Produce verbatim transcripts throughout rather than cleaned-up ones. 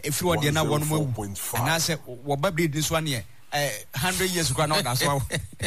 if you want the na one more and I said what baby this one here uh hundred years ago now that's why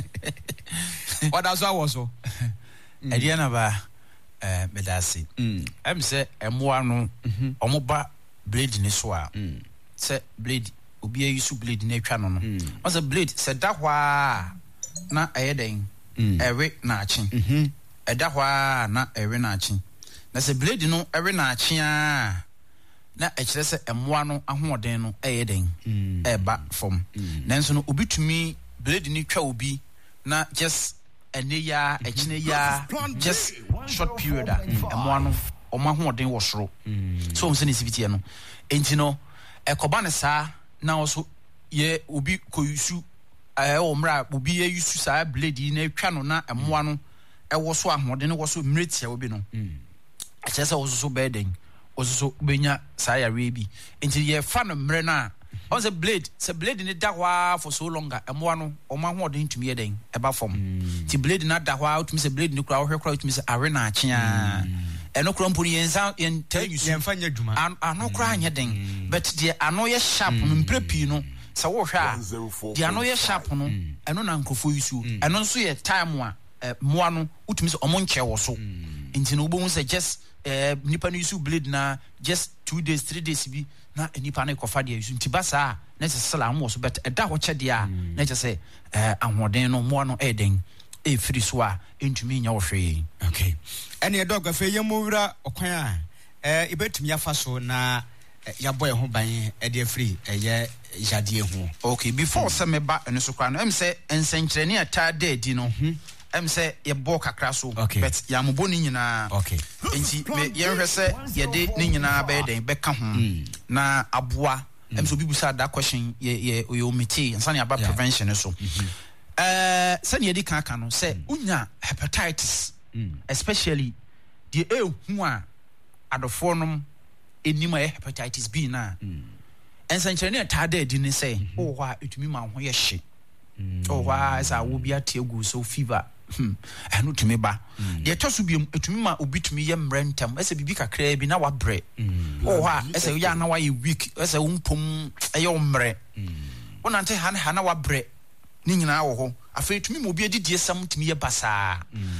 what that's why was so Ediana ba eh medasi em say emoa no omoba blade ni so a say blade obi ayisu blade na atwa no no o say blade say da hwa na ayeden ewe na achi eda hwa na ewe na achi na say blade no ewe na achi a na ekire say emoa no ahoden no ayeden eba from nanso no obi tumi blade ni twa obi na just eneya echineya just short period a emoa no oma hoden wo soro so on se nisibiti no enti no ekoba ne sa na also ye obi koyusu eh omra obi ye yusu sa blade na atwa no na emoa no ewo so ahoden wo so mretia obi no achese wo so beden wo so benya sa yare bi enti ye fa no mre na on the blade se blade ni da hwa for so longer emoa no oma hoden tumi ye den eba form ti blade na da hwa tumi se blade ni kura wo hwekura tumi se are na achia eno kura mpuri yensa yen tell you yemfanya djuma ano kura anya den but the ano ye sharp no mprepi no se wo hwa the ano ye sharp no eno na nkofo yusu eno nso ye time a moa no utumi se omo nche wo so enti no obo se just eh nipa no yusu blade na just two days three days bi na nipa na kofa dia yusu nti basa na se sala mo so bet eda ho che dia na che se eh ahoden no moa no eden e free so a entumi nya wo hwe. Okay ene e dog afa yemowura okwan a eh ibetumi afa so na ya boy ho ban e de free eye jadie ho. Okay before se me ba eno so kwa no em se ensenkyerene ata da di no em se ye bo kakra so but ya mobo ni nyina. Okay enti me ye hwe se ye de ni nyina ba den be ka ho na aboa em so bibusa that question ye ye o meti ansani about prevention so eh sani ye di kan kan no se unya hepatitis especially the e hu a adofo nom enima ye hepatitis B na ensankyerene ata di ni se o hwa etumi ma ho ye hye o hwa esa wo bia tiegu so fever hmm anu tumi ba de to so biem etumi ma obi tumi ye mrentam esa bibi kakra bi na wa bre o hwa esa ya na wa ye weak esa umpom eye omre wonante han hana wa bre ni nyina wo ho afa etumi ma obi adidie sam tumi ye basa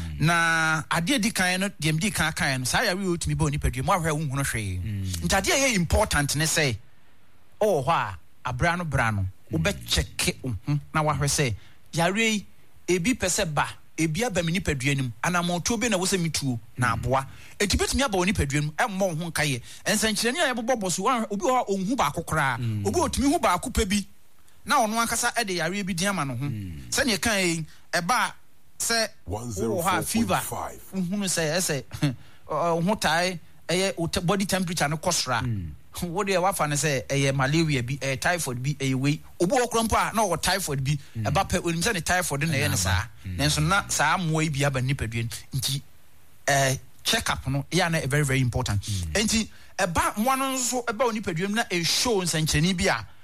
na ade adi kan no de mdi kan kan no sa ya we otumi ba oni padwe mo ahwe wo hu no hwe ntade ye important ne say o hwa abra no bra no wo be check ohun na wa hwe say yare ebi pese ba ebi aba mini paduanim anamonto be na wo se mituo na aboa eti betumi aba oni paduanim emmo ho nkaye ensankyerene a yebobo so obi ho onhu ba akokora obi otumi hu ba akopa bi na ono ankasa e de yare bi diama no ho se ne kan e eba se one oh four fever hunu se ese ho tai eye body temperature no kosra what dey wafa ne say eye malaria bi eye typhoid bi eye we obu okrompo a na o typhoid bi eba pe onim say ne typhoid na ye ne sa nenso na sa amoa bi aba nipaduan nti eh check up no ya na very very important nti eba mo no so eba onipaduan na e show nsankyeni bi a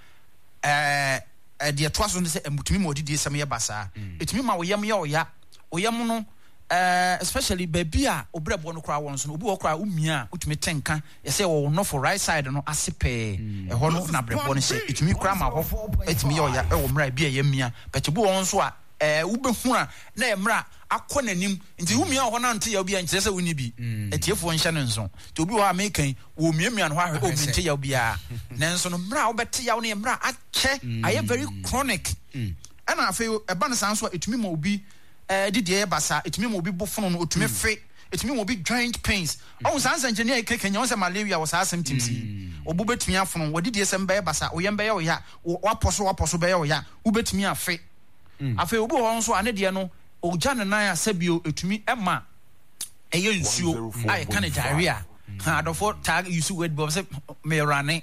eh eh de to aso ne say emutumi ma odidi sem ye basa etumi ma wo yam ye oya oyam no uh especially baby a obrebo no kra won so obi wo kra umia utumi tenka ye say wo no for right side no asepe e ho no na brebo no say etumi kra ma ho etumi yo ya e wo mra bi ye mia but bu won so a eh wo behu a na e mra akonanim nti umia ho na nte ya obi a nkyere say woni bi etiefo nhye no nso to obi wo American wo miamia no ha o nte ya obi a na nso no mra wo bete ya wo ne mra ache aye very chronic ana afi e ba no san so etumi ma obi eh didi e basa etumi mo bi bofono no otumi fe etumi mo bi joint pains o san san engineer kekenya o se malaria wo sa asem timsi obu betumi afono wo didi esem be basa o yem be ye o ya wa poso wa poso be ye o ya u betumi afe afe obu ho nso ane de no o jane nan asabio etumi ema eye nsuo ai kana diarrhea ha adofo tag use word bo say me rane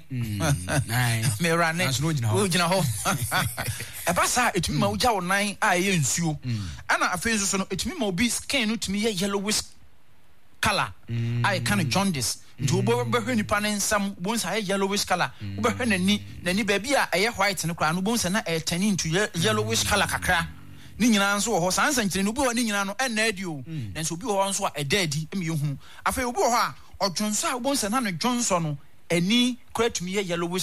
me rane o gina ho e ba sa etumi ma uja wo nan a ye nsuo ana afen so no etumi ma obi skin no tumi ye yellowish color ai kind of jaundice nti obo be hwe nipa ne nsam bo nsa ye yellowish color obo hwe nani nani ba bi a ye white ne kra no bo nsa na e turning to yellowish color kakra ni nyina nso ho sansa nkyere no obi ho ni nyina no e na adi o nanso obi ho nso a e da adi em ye hu afa obi ho a odwonso a obo nsa na no dwonso no ani kra tumi ye yellowish